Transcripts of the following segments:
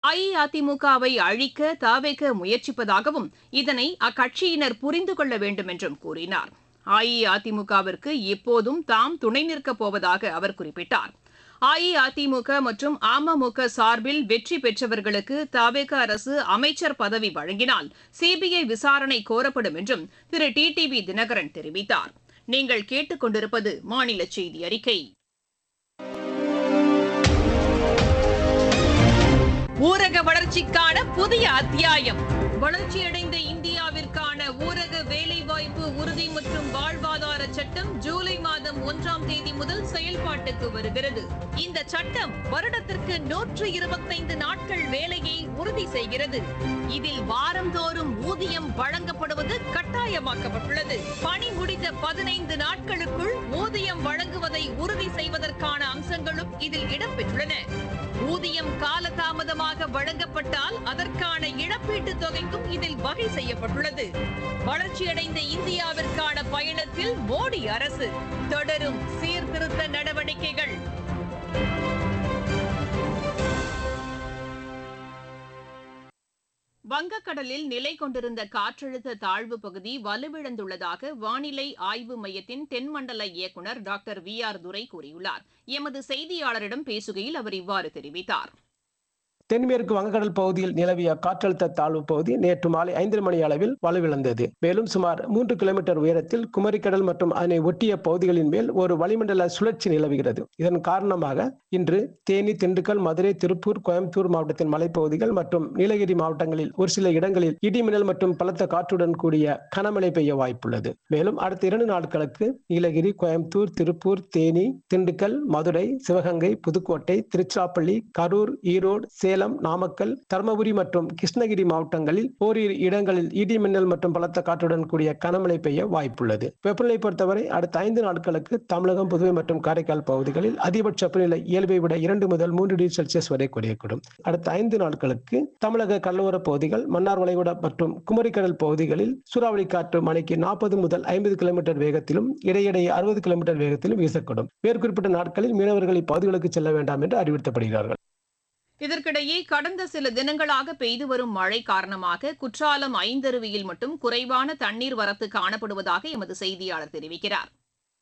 அஇஅதிமுகவை அழிக்க தவேக முயற்சிப்பதாகவும் இதனை அக்கட்சியினர் புரிந்து கொள்ள வேண்டும் என்றும் கூறினார். அஇஅதிமுகவிற்கு எப்போதும் தாம் துணை நிற்கப் போவதாக அவர் குறிப்பிட்டார். அஇஅதிமுக மற்றும் அமமுக சார்பில் வெற்றி பெற்றவர்களுக்கு தவேக அரசு அமைச்சர் பதவி வழங்கினால் சிபிஐ விசாரணை கோரப்படும் என்றும் திரு டிடிவி தினகரன் தெரிவித்தார். நீங்கள் கேட்டுக்கொண்டிருப்பது மாநில செய்தி அறிக்கை. ஊரக வளர்ச்சிக்கான புதிய அத்தியாயம். வளர்ச்சியடைந்த இந்தியாவிற்கான ஊரக வேலைவாய்ப்பு உறுதி மற்றும் வாழ்வாதார சட்டம் ஜூலை மாதம் 1ஆம் தேதி முதல் செயல்பாட்டுக்கு வருகிறது. இந்த சட்டம் வருடத்திற்கு 125 நாட்கள் வேலையை உறுதி செய்கிறது. இதில் வாரந்தோறும் ஊதியம் வழங்கப்படுவது கட்டாயமாக்கப்பட்டுள்ளது. பணி முடிந்த 15 நாட்களுக்குள் ஊதியம் வழங்குவதை உறுதி செய்வதற்கான அம்சங்களும் இதில் இடம்பெற்றுள்ளன. ஊதியம் காலதாமதமாக வழங்கப்பட்டால் அதற்கான இழப்பீட்டுத் தொகைக்கும் இதில் வகை செய்யப்பட்டுள்ளது. வளர்ச்சியடைந்த இந்தியாவிற்கான பயணத்தில் மோடி அரசு தொடரும் சீர்திருத்த நடவடிக்கைகள். வங்கக்கடலில் நிலை கொண்டிருந்த காற்றழுத்த தாழ்வு பகுதி வலுவிழந்துள்ளதாக வானிலை ஆய்வு மையத்தின் தென்மண்டல இயக்குநர் டாக்டர் VR துரை கூறியுள்ளார். எமது செய்தியாளரிடம் பேசுகையில் அவர் இவ்வாறு தெரிவித்தார். தென்மேற்கு வங்கக்கடல் பகுதியில் நிலவிய காற்றழுத்த தாழ்வு பகுதி நேற்று மாலை 5 மணி அளவில் வலுவிழந்தது. மேலும் சுமார் 3 கிலோமீட்டர் உயரத்தில் குமரிக்கடல் மற்றும் அதனை ஒட்டிய பகுதிகளின் மேல் ஒரு வளிமண்டல சுழற்சி நிலவுகிறது. இதன் காரணமாக இன்று தேனி, திண்டுக்கல், மதுரை, திருப்பூர், கோயம்புத்தூர் மாவட்டத்தின் மலைப்பகுதிகள் மற்றும் நீலகிரி மாவட்டங்களில் ஒரு சில இடங்களில் இடிமின்னல் மற்றும் பலத்த காற்றுடன் கூடிய கனமழை பெய்ய வாய்ப்புள்ளது. மேலும் அடுத்த 2 நாட்களுக்கு நீலகிரி, கோயம்புத்தூர், திருப்பூர், தேனி, திண்டுக்கல், மதுரை, சிவகங்கை, புதுக்கோட்டை, திருச்சிராப்பள்ளி, கரூர், ஈரோடு, சேலம், நாமக்கல், தர்மபுரி மற்றும் கிருஷ்ணகிரி மாவட்டங்களில் ஓரிரு இடங்களில் இடி மின்னல் மற்றும் பலத்த காற்றுடன் கூடிய கனமழை பெய்ய வாய்ப்புள்ளது. வெப்பநிலை பொறுத்தவரை அடுத்த 5 நாட்களுக்கு தமிழகம், புதுவை மற்றும் காரைக்கால் பகுதிகளில் அதிகபட்ச வெப்பநிலை இயல்பை விட 2 முதல் 3 டிகிரி செல்சியஸ் வரை குறையக்கூடும். அடுத்த 5 நாட்களுக்கு தமிழக கடலோர பகுதிகள், மன்னார் வளைகுடா மற்றும் குமரிக்கடல் பகுதிகளில் சூறாவளி காற்று மணிக்கு 40 முதல் 50 கிலோமீட்டர் வேகத்திலும் இடையிடையே 60 கிலோமீட்டர் வேகத்திலும் வீசக்கூடும். மேற்குறிப்பிட்ட நாட்களில் மீனவர்கள் இப்பகுதிகளுக்கு செல்ல வேண்டாம் என்று அறிவுறுத்தப்படுகிறார்கள். இதற்கிடையே கடந்த சில தினங்களாக பெய்து வரும் மழை காரணமாக குற்றாலம் ஐந்தருவியில் மட்டும் குறைவான தண்ணீர் வரத்து காணப்படுவதாக எமது செய்தியாளர் தெரிவிக்கிறார்.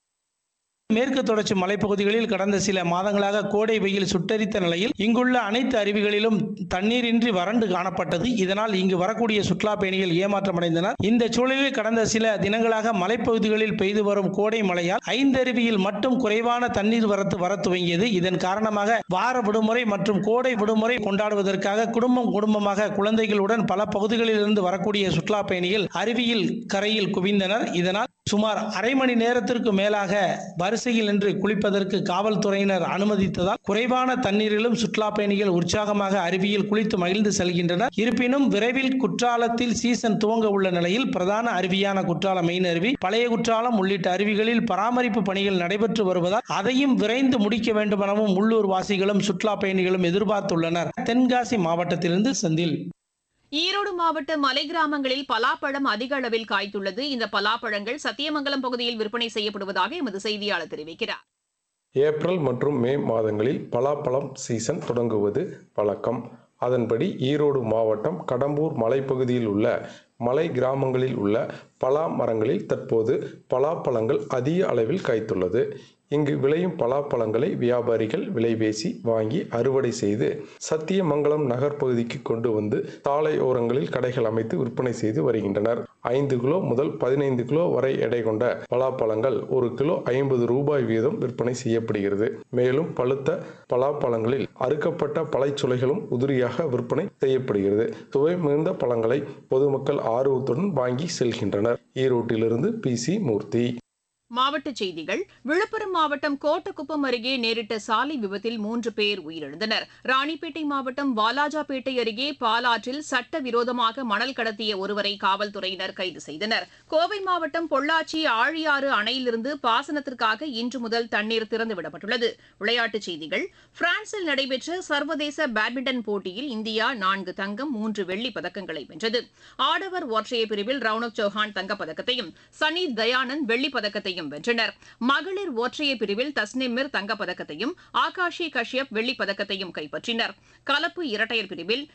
மேற்கு தொடர்ச்சி மலைப்பகுதிகளில் கடந்த சில மாதங்களாக கோடை வெயில் சுட்டரித்த நிலையில் இங்குள்ள அனைத்து அருவிகளிலும் தண்ணீரின்றி வறண்டு காணப்பட்டது. இதனால் இங்கு வரக்கூடிய சுற்றுலா பயணிகள் ஏமாற்றமடைந்தனர். இந்த சூழலில் கடந்த சில தினங்களாக மலைப்பகுதிகளில் பெய்து வரும் கோடை மழையால் ஐந்தருவியில் மட்டும் குறைவான தண்ணீர் வரத்து வர துவங்கியது. இதன் காரணமாக வார விடுமுறை மற்றும் கோடை விடுமுறை கொண்டாடுவதற்காக குடும்பமாக குழந்தைகளுடன் பல பகுதிகளிலிருந்து வரக்கூடிய சுற்றுலா பயணிகள் அருவியில் கரையில் குவிந்தனர். இதனால் சுமார் அரை மணி நேரத்திற்கு மேலாக வரிசையில் நின்று குளிப்பதற்கு காவல்துறையினர் அனுமதித்ததால் குறைவான தண்ணீரிலும் சுற்றுலா பயணிகள் உற்சாகமாக அருவியில் குளித்து மகிழ்ந்து செல்கின்றனர். இருப்பினும் விரைவில் குற்றாலத்தில் சீசன் துவங்க உள்ள நிலையில் பிரதான அருவியான குற்றாலம் மெயின் அருவி, பழைய குற்றாலம் உள்ளிட்ட அருவிகளில் பராமரிப்பு பணிகள் நடைபெற்று வருவதால் அதையும் விரைந்து முடிக்க வேண்டும் எனவும் உள்ளூர் வாசிகளும் சுற்றுலா பயணிகளும் எதிர்பார்த்துள்ளனர். தென்காசி மாவட்டத்திலிருந்து செந்தில். ஈரோடு மாவட்ட மலை கிராமங்களில் பலாப்பழம் அதிக அளவில் காய்த்துள்ளது. இந்த பலாப்பழங்கள் சத்தியமங்கலம் பகுதியில் விற்பனை செய்யப்படுவதாக எமது செய்தியாளர் தெரிவிக்கிறார். ஏப்ரல் மற்றும் மே மாதங்களில் பலாப்பழம் சீசன் தொடங்குவது வழக்கம். அதன்படி ஈரோடு மாவட்டம் கடம்பூர் மலைப்பகுதியில் உள்ள மலை கிராமங்களில் உள்ள பலா மரங்களில் தற்போது பலாப்பழங்கள் அதிக அளவில் காய்த்துள்ளது. இங்கு விளையும் பலாப்பழங்களை வியாபாரிகள் விலைபேசி வாங்கி அறுவடை செய்து சத்தியமங்கலம் நகர் பகுதிக்கு கொண்டு வந்து சாலை ஓரங்களில் கடைகள் அமைத்து விற்பனை செய்து வருகின்றனர். 5 கிலோ முதல் 15 கிலோ வரை எடை கொண்ட பலாப்பழங்கள் 1 கிலோ 50 ரூபாய் வீதம் விற்பனை செய்யப்படுகிறது. மேலும் பழுத்த பலாப்பழங்களில் அறுக்கப்பட்ட பழச்சுளைகளும் உதிரியாக விற்பனை செய்யப்படுகிறது. சுவை மிகுந்த பழங்களை பொதுமக்கள் ஆர்வத்துடன் வாங்கி செல்கின்றனர். ஈரோட்டிலிருந்து PC மூர்த்தி. மாவட்டச் செய்திகள். விழுப்புரம் மாவட்டம் கோட்டக்குப்பம் அருகே நேரிட்ட சாலை விபத்தில் 3 பேர் உயிரிழந்தனர். ராணிப்பேட்டை மாவட்டம் வாலாஜாபேட்டை அருகே பாலாற்றில் சட்டவிரோதமாக மணல் கடத்திய ஒருவரை காவல்துறையினர் கைது செய்தனர். கோவை மாவட்டம் பொள்ளாச்சி ஆழியாறு அணையிலிருந்து பாசனத்திற்காக இன்று முதல் தண்ணீர் திறந்துவிடப்பட்டுள்ளது. விளையாட்டுச் செய்திகள். பிரான்சில் நடைபெற்ற சர்வதேச பேட்மிண்டன் போட்டியில் இந்தியா 4 தங்கம் 3 வெள்ளிப் பதக்கங்களை வென்றது. ஆடவர் ஒற்றையர் பிரிவில் ரவுனக் சௌஹான் தங்கப்பதக்கத்தையும் சனி தயானந்த் வெள்ளிப் பதக்கத்தையும் வென்றனர். மகளிர் ஒற்றையர் பிரிவில் தஸ்னிமிர் தங்கப்பதக்கத்தையும் ஆகாஷி கஷ்யப் வெள்ளிப் பதக்கத்தையும் கைப்பற்றினர். கலப்பு இரட்டையர் பிரிவில்